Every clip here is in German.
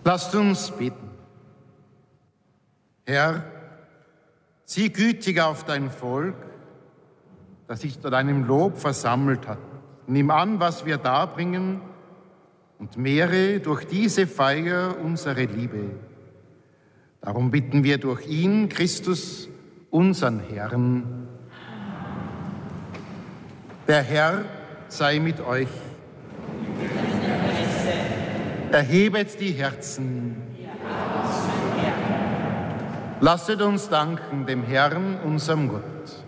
Lasst uns beten. Herr, sieh gütig auf dein Volk, das sich zu deinem Lob versammelt hat. Nimm an, was wir darbringen, und mehre durch diese Feier unsere Liebe. Darum bitten wir durch ihn, Christus, unseren Herrn. Der Herr sei mit euch. Erhebet die Herzen. Lasset uns danken dem Herrn, unserem Gott.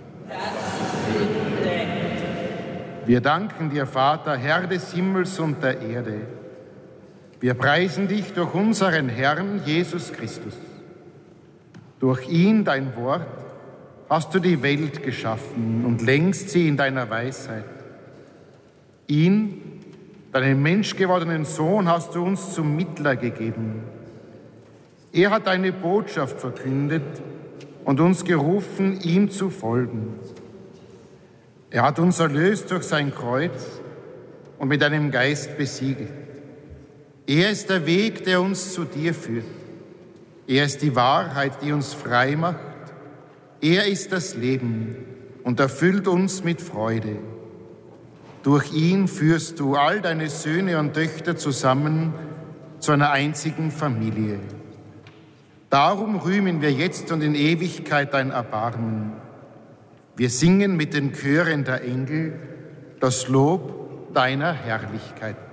Wir danken dir, Vater, Herr des Himmels und der Erde. Wir preisen dich durch unseren Herrn Jesus Christus. Durch ihn, dein Wort, hast du die Welt geschaffen und lenkst sie in deiner Weisheit. Ihn, deinen menschgewordenen Sohn, hast du uns zum Mittler gegeben. Er hat deine Botschaft verkündet und uns gerufen, ihm zu folgen. Er hat uns erlöst durch sein Kreuz und mit einem Geist besiegelt. Er ist der Weg, der uns zu dir führt. Er ist die Wahrheit, die uns frei macht. Er ist das Leben und erfüllt uns mit Freude. Durch ihn führst du all deine Söhne und Töchter zusammen zu einer einzigen Familie. Darum rühmen wir jetzt und in Ewigkeit dein Erbarmen. Wir singen mit den Chören der Engel das Lob deiner Herrlichkeit.